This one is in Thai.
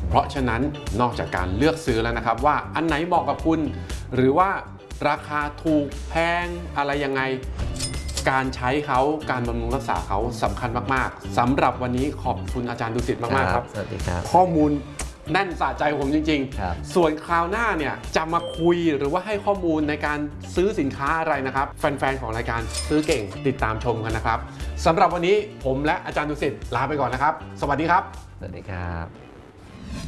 เพราะฉะนั้นนอกจากการเลือกซื้อแล้วนะครับว่าอันไหนเหมาะกับคุณหรือว่าราคาถูกแพงอะไรยังไงการใช้เขาการบำรุงรักษาเขาสำคัญมากๆสำหรับวันนี้ขอบคุณอาจารย์ดุสิตมากๆครับสวัสดีครับข้อมูลแน่นสะใจผมจริงๆส่วนคราวหน้าเนี่ยจะมาคุยหรือว่าให้ข้อมูลในการซื้อสินค้าอะไรนะครับแฟนๆของรายการซื้อเก่งติดตามชมกันนะครับสำหรับวันนี้ผมและอาจารย์ดุสิตลาไปก่อนนะครับสวัสดีครับสวัสดีครับ